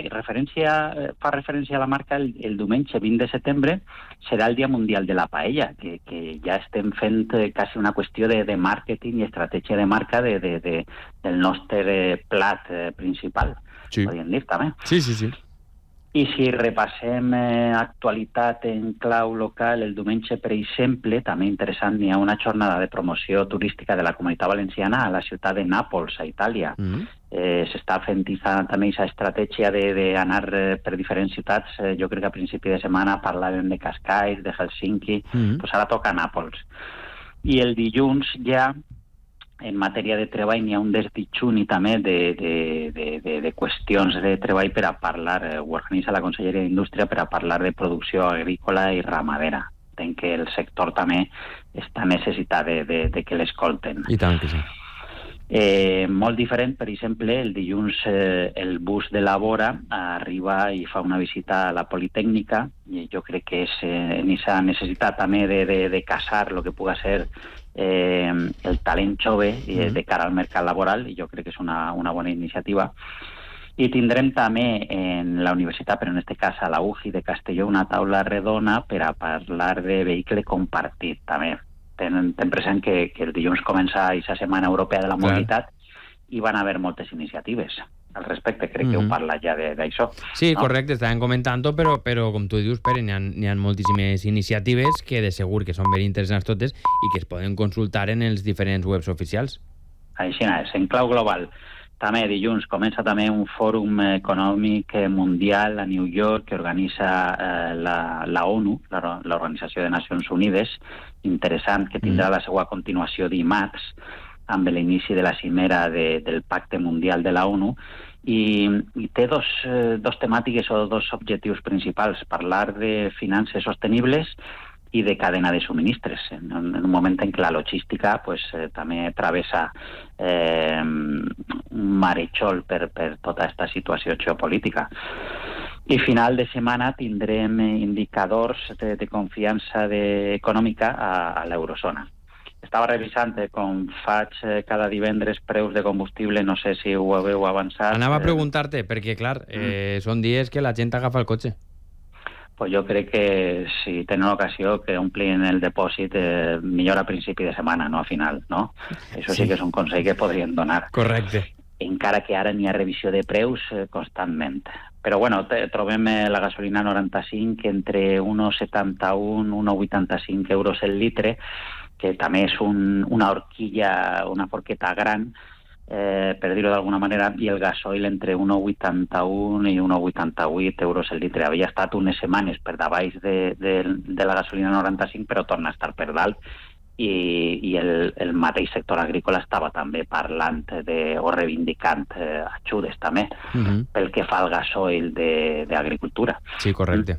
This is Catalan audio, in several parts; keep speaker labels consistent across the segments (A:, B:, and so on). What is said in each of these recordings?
A: fa referència a la marca, el diumenge 20 de setembre serà el Dia Mundial de la Paella, que ja estem fent quasi una qüestió de màrqueting i estratègia de marca del nostre plat principal, podríem dir també.
B: Sí.
A: I si repassem actualitat en clau local, el diumenge, per exemple, també interessant, hi ha una jornada de promoció turística de la Comunitat Valenciana a la ciutat de Nàpols, a Itàlia. S'està fent també aquesta estratègia d'anar per diferents ciutats. Jo crec que a principi de setmana parlàvem de Cascais, de Helsinki, doncs ara toca Nàpols. I el dilluns ja, en matèria de treball, n'hi ha un desditjuni també de qüestions de treball per a parlar, ho organitza la Conselleria d'Indústria per a parlar de producció agrícola i ramadera. Entenc que el sector també està necessitat de que l'escolten.
B: I tant que sí.
A: Molt diferent, per exemple, el dilluns el bus de la Vora arriba i fa una visita a la Politècnica, i jo crec que és en aquesta necessitat també de casar el que puga ser el talent jove de cara al mercat laboral, i jo crec que és una bona iniciativa. I tindrem també en la universitat, però en aquest cas a la UJI de Castelló, una taula redona per a parlar de vehicle compartit també. Ten present que el dilluns comença aquesta Setmana Europea de la Mobilitat i van haver moltes iniciatives al respecte, crec que heu parlat ja d'això.
B: Sí, no? Correcte, estàvem comentant-ho, però com tu dius, Pere, n'hi ha moltíssimes iniciatives que de segur que són ben interessants totes i que es poden consultar en els diferents webs oficials.
A: Així és, en clau global. També dilluns comença també un fòrum econòmic mundial a New York que organitza la ONU, l'Organització de Nacions Unides, interessant, que tindrà la seva continuació dimarts, amb l'inici de la cimera del Pacte Mundial de la ONU, i té dos temàtiques o dos objectius principals: parlar de finances sostenibles i de cadena de subministres, en un moment en què la logística també travessa un marejol per tota aquesta situació geopolítica. I final de setmana tindrem indicadors de confiança econòmica a l'eurozona. Estava revisant, com faig cada divendres, preus de combustible, no sé si ho haveu avançat.
B: Anava a preguntar-te, perquè, clar, són dies que la gent agafa el cotxe.
A: Pues jo crec que si tenen ocasió que omplin el depòsit millor a principi de setmana, no a final, no? Això sí que és un consell que podrien donar.
B: Correcte.
A: Encara que ara n'hi ha revisió de preus constantment. Però bueno, trobem la gasolina 95 entre 1,71 i 1,85 euros el litre, que també és una horquilla, una forqueta gran, per dir-ho d'alguna manera, i el gasoil entre 1,81 i 1,88 euros el litre. Havia estat unes setmanes per davall de la gasolina 95, però torna a estar per dalt, i el mateix sector agrícola estava també parlant o reivindicant ajudes també pel que fa al gasoil d'agricultura.
B: Sí, correcte.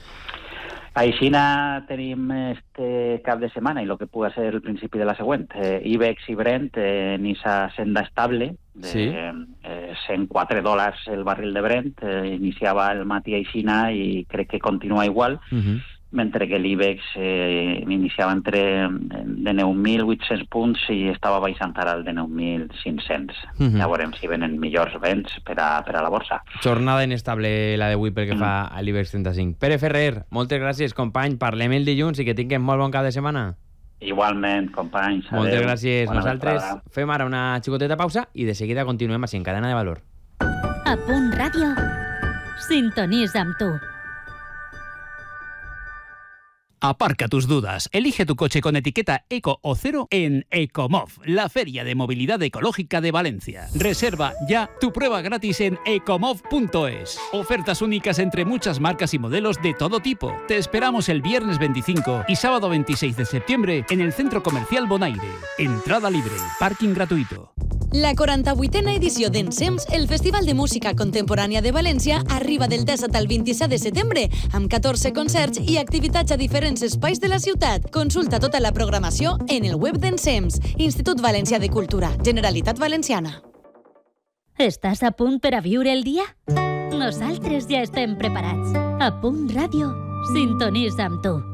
A: Aixina tenim este cap de setmana i el que pugui ser el principi de la següent. IBEX i Brent en aquesta senda estable, de $104 el barril de Brent, iniciava el matí aixina i crec que continua igual, mentre que l'IBEX iniciava de 9.800 punts i estava baixant ara el de 9.500. Ja veurem si venen millors vents per a la borsa.
B: Jornada inestable la d'avui pel que fa a l'IBEX 35. Pere Ferrer, moltes gràcies, company. Parlem el dilluns i que tinguem molt bon cap de setmana.
A: Igualment, companys.
B: Moltes gràcies. Nosaltres fem ara una xicoteta pausa i de seguida continuem així en Cadena de Valor.
C: A Punt Ràdio, sintonitza amb tu.
D: Aparca tus dudas. Elige tu coche con etiqueta Eco o Cero en Ecomov, la feria de movilidad ecológica de Valencia. Reserva ya tu prueba gratis en ecomov.es. Ofertas únicas entre muchas marcas y modelos de todo tipo. Te esperamos el viernes 25 y sábado 26 de septiembre en el Centro Comercial Bonaire. Entrada libre, parking gratuito.
E: La 48a edició d'Ensems, el Festival de Música Contemporània de València, arriba del 17 al 27 de setembre, amb 14 concerts i activitats a diferents espais de la ciutat. Consulta tota la programació en el web d'Ensems, Institut Valencià de Cultura, Generalitat Valenciana.
C: Estàs a punt per a viure el dia? Nosaltres ja estem preparats. A Punt Ràdio, sintonitza amb tu.